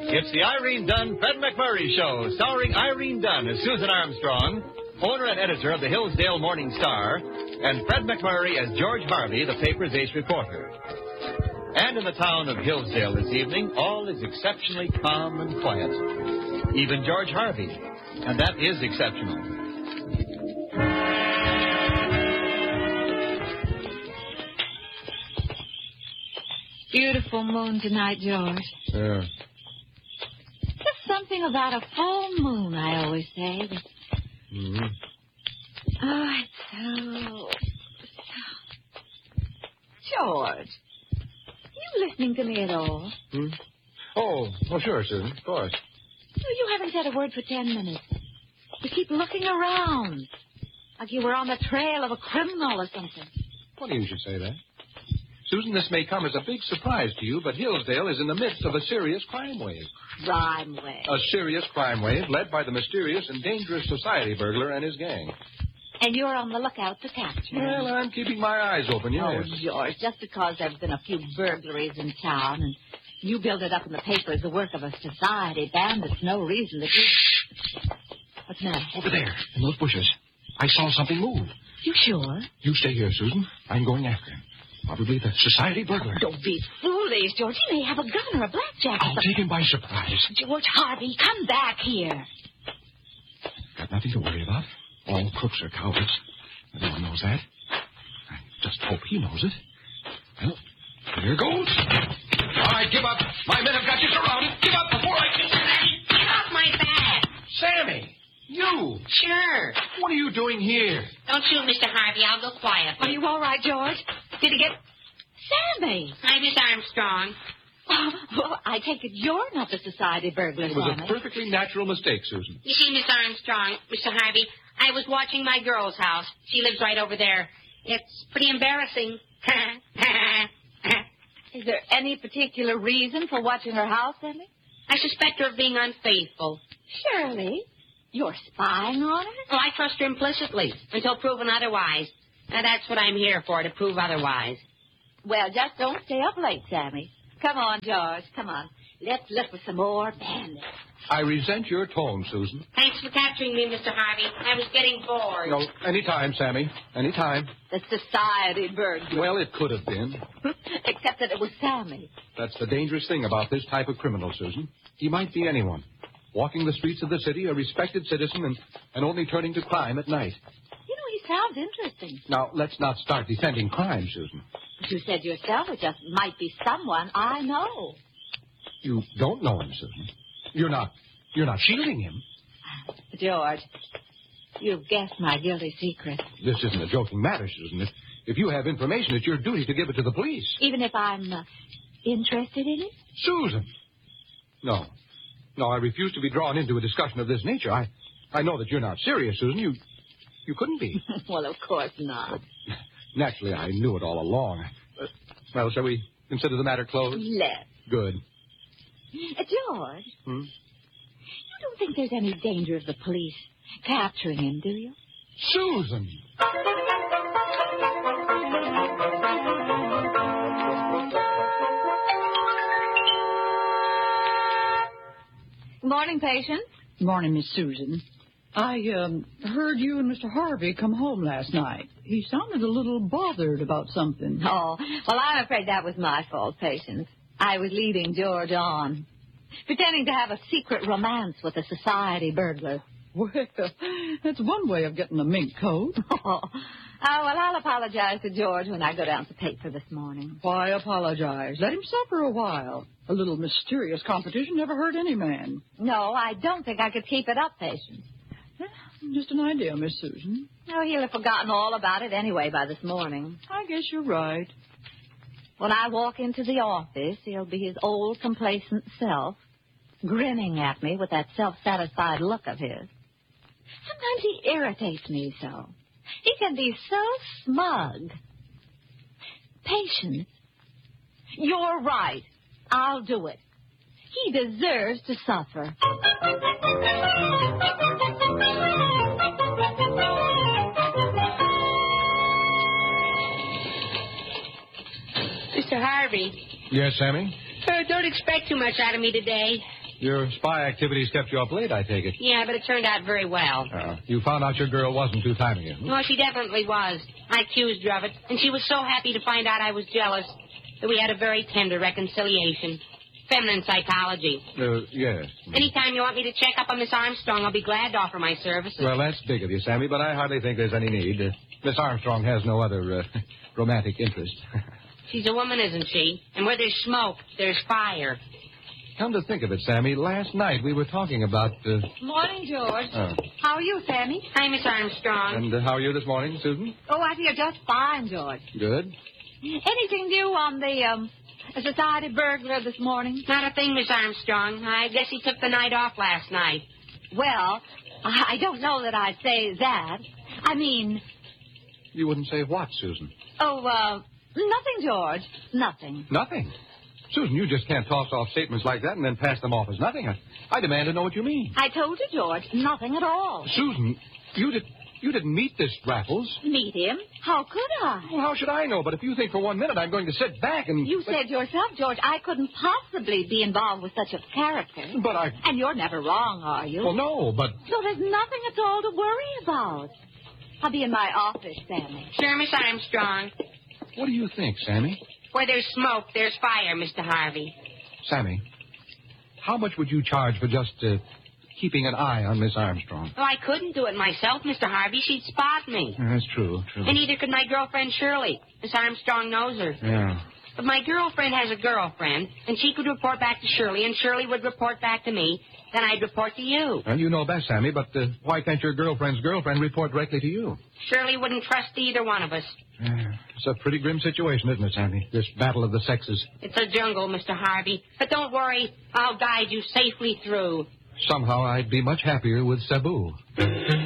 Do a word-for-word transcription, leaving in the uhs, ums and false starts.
It's the Irene Dunn, Fred McMurray Show, starring Irene Dunn as Susan Armstrong, owner and editor of the Hillsdale Morning Star, and Fred McMurray as George Harvey, the paper's ace reporter. And in the town of Hillsdale this evening, all is exceptionally calm and quiet. Even George Harvey. And that is exceptional. Beautiful moon tonight, George. Yeah. Just something about a full moon, I always say. But... Mm-hmm. Oh, it's so... so... George, are you listening to me at all? Hmm? Oh, oh, sure, Susan, of course. Well, you haven't said a word for ten minutes. You keep looking around, like you were on the trail of a criminal or something. Funny you should say that. Susan, this may come as a big surprise to you, but Hillsdale is in the midst of a serious crime wave. Crime wave? A serious crime wave led by the mysterious and dangerous society burglar and his gang. And you're on the lookout to capture him. Well, I'm keeping my eyes open, yes. Oh, George, just because there have been a few burglaries in town and you build it up in the paper as the work of a society bandit's no reason that you... What's the matter? Over there, in those bushes. I saw something move. You sure? You stay here, Susan. I'm going after him. Probably the society burglar. Don't be foolish, George. He may have a gun or a blackjack. I'll take him by surprise. George Harvey, come back here. Got nothing to worry about. All crooks are cowards. Everyone knows that. I just hope he knows it. Well, here goes. All right, give up. My men have got you surrounded. Give up before I... Get off my back. Sammy! You! Sure. What are you doing here? Don't shoot, Mister Harvey. I'll go quietly. Are you all right, George? Did he get... Sammy! Hi, Miss Armstrong. Oh, well, I take it you're not the society burglar, It was Sammy. a perfectly natural mistake, Susan. You see, Miss Armstrong, Mister Harvey, I was watching my girl's house. She lives right over there. It's pretty embarrassing. Is there any particular reason for watching her house, Sammy? I suspect her of being unfaithful. Surely. You're spying on her? Well, I trust her implicitly until proven otherwise. Now, that's what I'm here for, to prove otherwise. Well, just don't stay up late, Sammy. Come on, George. Come on. Let's look for some more bandits. I resent your tone, Susan. Thanks for capturing me, Mister Harvey. I was getting bored. No, any time, Sammy. Any time. The society burglar. Well, it could have been. Except that it was Sammy. That's the dangerous thing about this type of criminal, Susan. He might be anyone. Walking the streets of the city, a respected citizen, and, and only turning to crime at night. You know, he sounds interesting. Now, let's not start defending crime, Susan. But you said yourself it just might be someone I know. You don't know him, Susan. You're not, you're not shielding him. George, you've guessed my guilty secret. This isn't a joking matter, Susan. If, if you have information, it's your duty to give it to the police. Even if I'm uh, interested in it? Susan! No. No, I refuse to be drawn into a discussion of this nature. I, I know that you're not serious, Susan. You, you couldn't be. Well, of course not. Naturally, I knew it all along. Uh, well, shall we consider the matter closed? Let's. Good. Uh, George, Hmm? you don't think there's any danger of the police capturing him, do you? Susan! Good morning, patient. Morning, Miss Susan. I um, heard you and Mister Harvey come home last night. He sounded a little bothered about something. Oh, well, I'm afraid that was my fault, Patience. I was leading George on, pretending to have a secret romance with a society burglar. Well, that's one way of getting a mink coat. Oh, oh, well, I'll apologize to George when I go down to the paper this morning. Why apologize? Let him suffer a while. A little mysterious competition never hurt any man. No, I don't think I could keep it up, Patience. Just an idea, Miss Susan. Oh, he'll have forgotten all about it anyway by this morning. I guess you're right. When I walk into the office, he'll be his old complacent self, grinning at me with that self-satisfied look of his. Sometimes he irritates me so. He can be so smug. Patience. You're right. I'll do it. He deserves to suffer. Mister Harvey. Yes, Sammy? Uh, don't expect too much out of me today. Your spy activities kept you up late, I take it. Yeah, but it turned out very well. Uh, you found out your girl wasn't two-timing you. Well, she definitely was. I accused her of it, and she was so happy to find out I was jealous that we had a very tender reconciliation. Feminine psychology. Uh, yes. Anytime you want me to check up on Miss Armstrong, I'll be glad to offer my services. Well, that's big of you, Sammy, but I hardly think there's any need. Uh, Miss Armstrong has no other uh, romantic interest. She's a woman, isn't she? And where there's smoke, there's fire. Come to think of it, Sammy, last night we were talking about... Uh... Morning, George. Oh. How are you, Sammy? Hi, Miss Armstrong. And uh, how are you this morning, Susan? Oh, I feel just fine, George. Good. Anything new on the um, society burglar this morning? Not a thing, Miss Armstrong. I guess he took the night off last night. Well, I don't know that I'd say that. I mean... You wouldn't say what, Susan? Oh, uh, nothing, George. Nothing. Nothing? Susan, you just can't toss off statements like that and then pass them off as nothing. I, I demand to know what you mean. I told you, George, nothing at all. Susan, you did you didn't meet this Raffles. Meet him? How could I? Well, how should I know? But if you think for one minute I'm going to sit back and... You said yourself, George, I couldn't possibly be involved with such a character. But I... And you're never wrong, are you? Well, no, but... So there's nothing at all to worry about. I'll be in my office, Sammy. Sure, Miss Armstrong. What do you think, Sammy? Where there's smoke, there's fire, Mister Harvey. Sammy, how much would you charge for just uh, keeping an eye on Miss Armstrong? Oh, I couldn't do it myself, Mister Harvey. She'd spot me. Yeah, that's true, true. And neither could my girlfriend Shirley. Miss Armstrong knows her. Yeah. But my girlfriend has a girlfriend, and she could report back to Shirley, and Shirley would report back to me. Then I'd report to you. Well, you know best, Sammy, but uh, why can't your girlfriend's girlfriend report directly to you? Shirley wouldn't trust either one of us. Yeah, it's a pretty grim situation, isn't it, Sammy? This battle of the sexes. It's a jungle, Mister Harvey. But don't worry, I'll guide you safely through. Somehow I'd be much happier with Sabu.